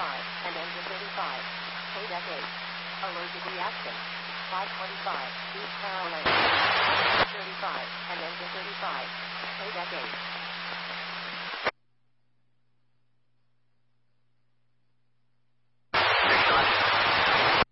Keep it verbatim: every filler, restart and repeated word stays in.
thirty-five, and engine thirty-five. K deck eight. Allergic reaction. five twenty-five, east parallel lane. thirty-five, and engine thirty-five. K deck eight.